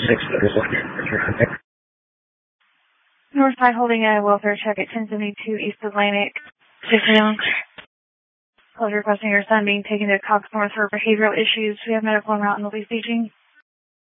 Northside holding a welfare check at 1072 East Atlantic. Young. Requesting your son being taken to Cox North for behavioral issues. We have medical en route and will be staging.